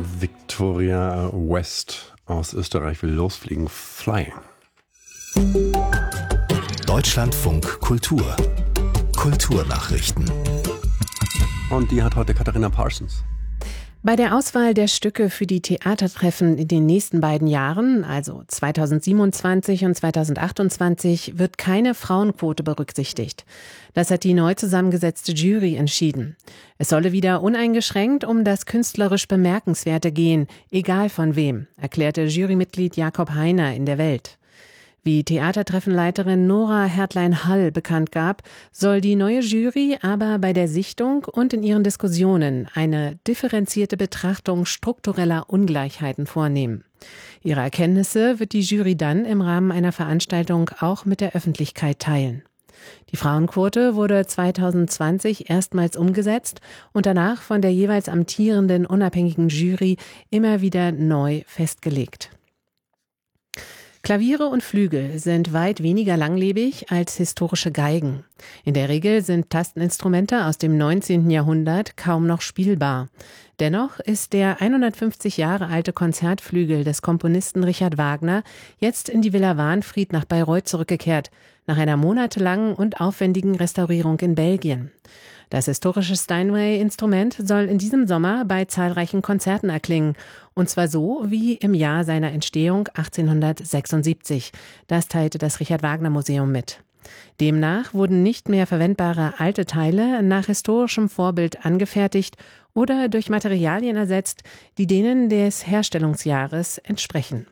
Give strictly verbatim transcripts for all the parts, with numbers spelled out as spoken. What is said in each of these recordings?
Victoria West aus Österreich will losfliegen. Flying. Deutschlandfunk Kultur. Kulturnachrichten. Und die hat heute Katharina Parsons. Bei der Auswahl der Stücke für die Theatertreffen in den nächsten beiden Jahren, also zweitausendsiebenundzwanzig und zweitausendachtundzwanzig, wird keine Frauenquote berücksichtigt. Das hat die neu zusammengesetzte Jury entschieden. Es solle wieder uneingeschränkt um das künstlerisch Bemerkenswerte gehen, egal von wem, erklärte Jurymitglied Jakob Heiner in der Welt. Wie Theatertreffenleiterin Nora Hertlein-Hall bekannt gab, soll die neue Jury aber bei der Sichtung und in ihren Diskussionen eine differenzierte Betrachtung struktureller Ungleichheiten vornehmen. Ihre Erkenntnisse wird die Jury dann im Rahmen einer Veranstaltung auch mit der Öffentlichkeit teilen. Die Frauenquote wurde zweitausendzwanzig erstmals umgesetzt und danach von der jeweils amtierenden unabhängigen Jury immer wieder neu festgelegt. Klaviere und Flügel sind weit weniger langlebig als historische Geigen. In der Regel sind Tasteninstrumente aus dem neunzehnten Jahrhundert kaum noch spielbar. Dennoch ist der hundertfünfzig Jahre alte Konzertflügel des Komponisten Richard Wagner jetzt in die Villa Wahnfried nach Bayreuth zurückgekehrt, nach einer monatelangen und aufwendigen Restaurierung in Belgien. Das historische Steinway-Instrument soll in diesem Sommer bei zahlreichen Konzerten erklingen. Und zwar so wie im Jahr seiner Entstehung achtzehnhundertsechsundsiebzig. Das teilte das Richard-Wagner-Museum mit. Demnach wurden nicht mehr verwendbare alte Teile nach historischem Vorbild angefertigt oder durch Materialien ersetzt, die denen des Herstellungsjahres entsprechen.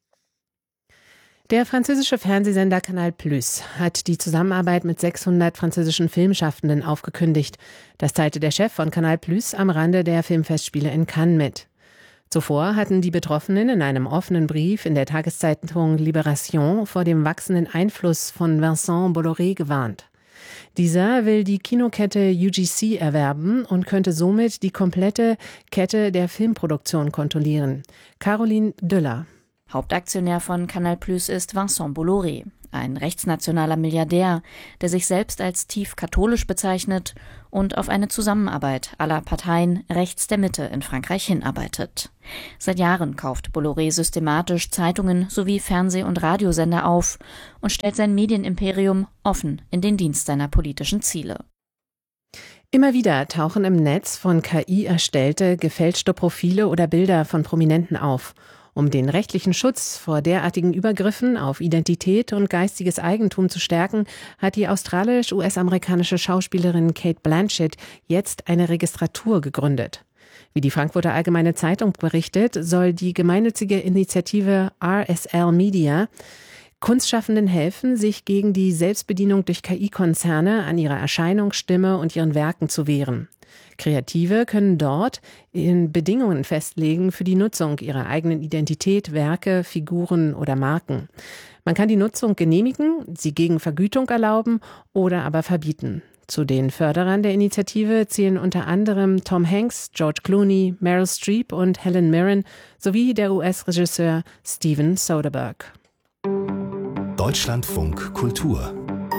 Der französische Fernsehsender Canal Plus hat die Zusammenarbeit mit sechshundert französischen Filmschaffenden aufgekündigt. Das teilte der Chef von Canal Plus am Rande der Filmfestspiele in Cannes mit. Zuvor hatten die Betroffenen in einem offenen Brief in der Tageszeitung Libération vor dem wachsenden Einfluss von Vincent Bolloré gewarnt. Dieser will die Kinokette U G C erwerben und könnte somit die komplette Kette der Filmproduktion kontrollieren. Caroline Döller. Hauptaktionär von Canal Plus ist Vincent Bolloré, ein rechtsnationaler Milliardär, der sich selbst als tief katholisch bezeichnet und auf eine Zusammenarbeit aller Parteien rechts der Mitte in Frankreich hinarbeitet. Seit Jahren kauft Bolloré systematisch Zeitungen sowie Fernseh- und Radiosender auf und stellt sein Medienimperium offen in den Dienst seiner politischen Ziele. Immer wieder tauchen im Netz von K I erstellte, gefälschte Profile oder Bilder von Prominenten auf. Um den rechtlichen Schutz vor derartigen Übergriffen auf Identität und geistiges Eigentum zu stärken, hat die australisch-U S-amerikanische Schauspielerin Cate Blanchett jetzt eine Registratur gegründet. Wie die Frankfurter Allgemeine Zeitung berichtet, soll die gemeinnützige Initiative R S L Media Kunstschaffenden helfen, sich gegen die Selbstbedienung durch K I-Konzerne an ihrer Erscheinung, Stimme und ihren Werken zu wehren. Kreative können dort in Bedingungen festlegen für die Nutzung ihrer eigenen Identität, Werke, Figuren oder Marken. Man kann die Nutzung genehmigen, sie gegen Vergütung erlauben oder aber verbieten. Zu den Förderern der Initiative zählen unter anderem Tom Hanks, George Clooney, Meryl Streep und Helen Mirren sowie der U S-Regisseur Steven Soderbergh. Deutschlandfunk Kultur.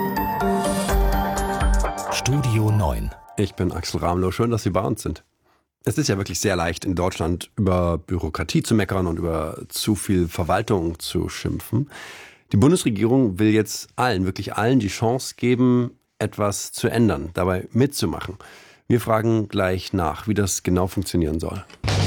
Studio neun. Ich bin Axel Ramlow. Schön, dass Sie bei uns sind. Es ist ja wirklich sehr leicht, in Deutschland über Bürokratie zu meckern und über zu viel Verwaltung zu schimpfen. Die Bundesregierung will jetzt allen, wirklich allen, die Chance geben, etwas zu ändern, dabei mitzumachen. Wir fragen gleich nach, wie das genau funktionieren soll.